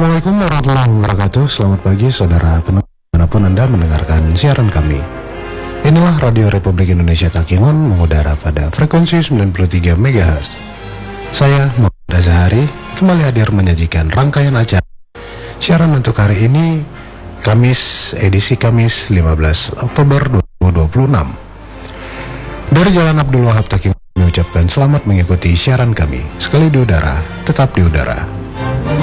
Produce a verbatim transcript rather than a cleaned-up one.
Assalamualaikum warahmatullahi wabarakatuh. Selamat pagi saudara dimanapun Anda mendengarkan siaran kami. Inilah Radio Republik Indonesia Takengon mengudara pada frekuensi sembilan puluh tiga megahertz. Saya Muhammad Azhari kembali hadir menyajikan rangkaian acara siaran untuk hari ini, Kamis, edisi Kamis lima belas Oktober dua ribu dua puluh enam. Dari Jalan Abdul Wahab Takengon mengucapkan selamat mengikuti siaran kami. Sekali di udara, tetap di udara.